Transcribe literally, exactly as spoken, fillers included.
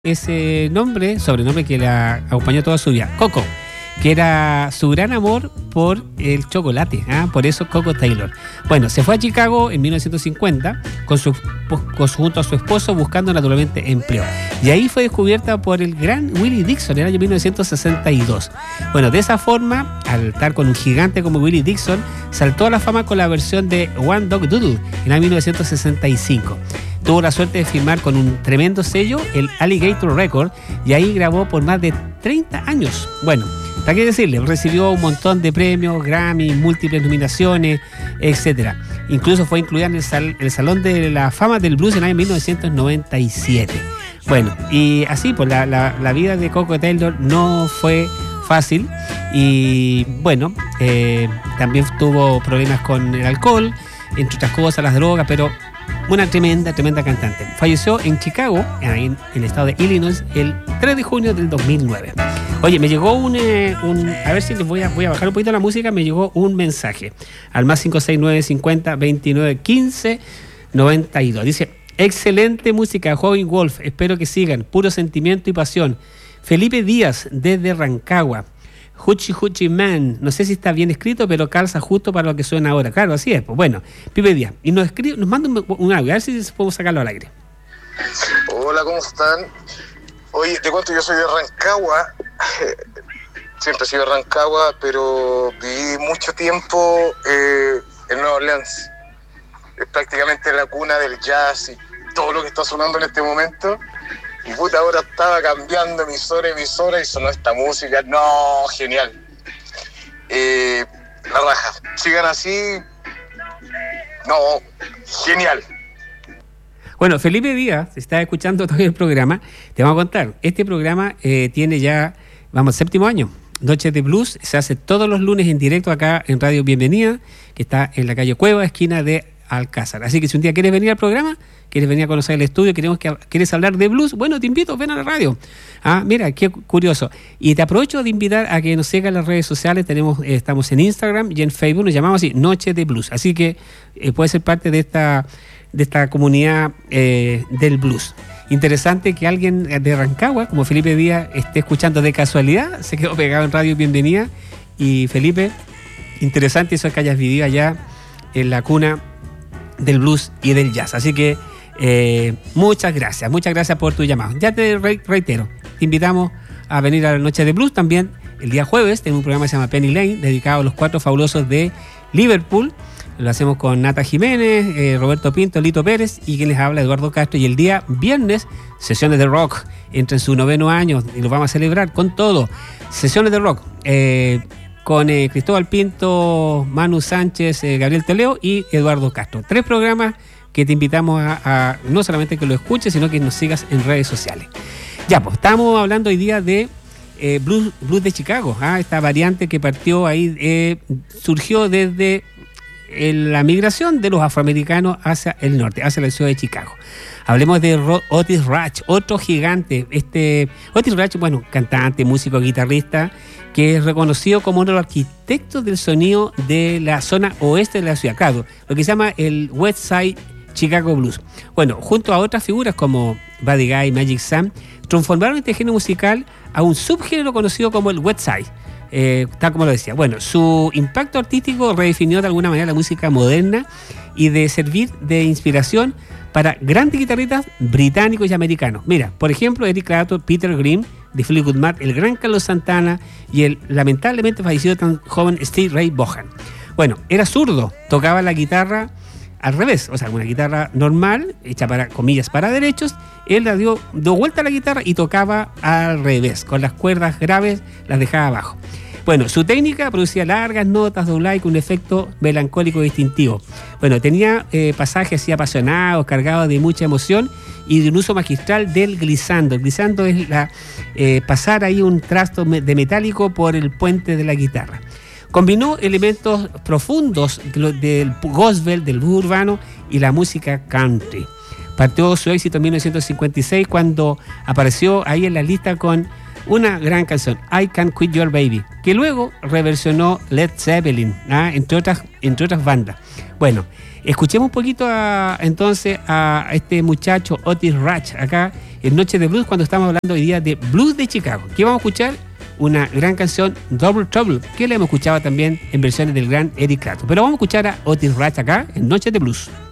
ese nombre, sobrenombre que la acompañó toda su vida, Coco, que era su gran amor por el chocolate, ¿ah? Por eso Coco Taylor. Bueno, se fue a Chicago en mil novecientos cincuenta con su, con, junto a su esposo buscando naturalmente empleo. Y ahí fue descubierta por el gran Willie Dixon en el año mil novecientos sesenta y dos. Bueno, de esa forma, al estar con un gigante como Willie Dixon, saltó a la fama con la versión de One Dog Doodle en el año mil novecientos sesenta y cinco. Tuvo la suerte de firmar con un tremendo sello, el Alligator Record, y ahí grabó por más de treinta años. Bueno, ¿para qué decirle? Recibió un montón de premios, Grammy, múltiples nominaciones, etcétera. Incluso fue incluida en el, sal, el Salón de la Fama del Blues en el año mil novecientos noventa y siete. Bueno, y así, pues la, la, la vida de Coco Taylor no fue fácil y, bueno, eh, también tuvo problemas con el alcohol, entre otras cosas, las drogas, pero una tremenda, tremenda cantante. Falleció en Chicago, en el estado de Illinois, el tres de junio del dos mil nueve. Oye, me llegó un, eh, un a ver si les voy a, voy a bajar un poquito la música, me llegó un mensaje al más cinco seis nueve cincuenta veintinueve quince noventa y dos. Dice, excelente música, Joven Wolf, espero que sigan, puro sentimiento y pasión. Felipe Díaz, desde Rancagua. Huchi Huchi Man, no sé si está bien escrito, pero calza justo para lo que suena ahora. Claro, así es, pues bueno, Pipe Díaz. Y nos escribe, nos manda un, un audio, a ver si podemos sacarlo al aire. Hola, ¿cómo están? Oye, te cuento, yo soy de Rancagua, siempre he sido de Rancagua, pero viví mucho tiempo eh, en Nueva Orleans. Es prácticamente la cuna del jazz y todo lo que está sonando en este momento. Y puta, ahora estaba cambiando emisora, emisora y sonó esta música. No, genial. Eh, la raja. Sigan así. No, genial. Bueno, Felipe Díaz, si estás escuchando todavía el programa, te vamos a contar. Este programa eh, tiene ya, vamos, séptimo año. Noches de Blues, se hace todos los lunes en directo acá en Radio Bienvenida, que está en la calle Cueva, esquina de Alcázar. Así que si un día quieres venir al programa, quieres venir a conocer el estudio, queremos que quieres hablar de blues, bueno, te invito, ven a la radio. Ah, mira, qué curioso. Y te aprovecho de invitar a que nos sigas en las redes sociales. Tenemos, eh, estamos en Instagram y en Facebook, nos llamamos así, Noche de Blues. Así que eh, puedes ser parte de esta, de esta comunidad eh, del blues. Interesante que alguien de Rancagua, como Felipe Díaz, esté escuchando de casualidad, se quedó pegado en Radio Bienvenida. Y Felipe, interesante eso que hayas vivido allá en la cuna del blues y del jazz. Así que eh, muchas gracias, muchas gracias por tu llamado. Ya te re- reitero, te invitamos a venir a la Noche de Blues también. El día jueves tenemos un programa que se llama Penny Lane, dedicado a los cuatro fabulosos de Liverpool. Lo hacemos con Nata Jiménez, eh, Roberto Pinto, Lito Pérez y quien les habla, Eduardo Castro. Y el día viernes, sesiones de rock, entre en su noveno año y lo vamos a celebrar con todo. Sesiones de rock, eh, con eh, Cristóbal Pinto, Manu Sánchez, eh, Gabriel Teleo y Eduardo Castro. Tres programas que te invitamos a, a no solamente que lo escuches, sino que nos sigas en redes sociales. Ya, pues estamos hablando hoy día de eh, blues, blues de Chicago, ¿ah? Esta variante que partió ahí, eh, surgió desde eh, la migración de los afroamericanos hacia el norte, hacia la ciudad de Chicago. Hablemos de Ro- Otis Rush, otro gigante. Este Otis Rush, bueno, cantante, músico, guitarrista, que es reconocido como uno de los arquitectos del sonido de la zona oeste de la ciudad, claro, lo que se llama el West Side Chicago Blues. Bueno, junto a otras figuras como Buddy Guy, Magic Sam, transformaron este género musical a un subgénero conocido como el West Side, eh, tal como lo decía. Bueno, su impacto artístico redefinió de alguna manera la música moderna y de servir de inspiración para grandes guitarristas británicos y americanos. Mira, por ejemplo, Eric Clapton, Peter Green, de Fleetwood Mac, el gran Carlos Santana y el lamentablemente fallecido tan joven Steve Ray Vaughan. Bueno, era zurdo, tocaba la guitarra al revés, o sea, una guitarra normal, hecha para, comillas, para derechos, él la dio, dio vuelta a la guitarra y tocaba al revés, con las cuerdas graves las dejaba abajo. Bueno, su técnica producía largas notas dobladas con un efecto melancólico distintivo. Bueno, tenía eh, pasajes así apasionados, cargados de mucha emoción y de un uso magistral del glissando. El glissando es la, eh, pasar ahí un trasto de metálico por el puente de la guitarra. Combinó elementos profundos del gospel, del blues urbano y la música country. Partió su éxito en mil novecientos cincuenta y seis cuando apareció ahí en la lista con una gran canción, I Can't Quit Your Baby, que luego reversionó Led Zeppelin, ¿ah? entre otras, entre otras bandas. Bueno, Escuchemos un poquito a, entonces a este muchacho Otis Rush acá en Noche de Blues, cuando estamos hablando hoy día de Blues de Chicago. ¿Qué vamos a escuchar? Una gran canción, Double Trouble, que la hemos escuchado también en versiones del gran Eric Clapton. Pero vamos a escuchar a Otis Rush acá en Noche de Blues.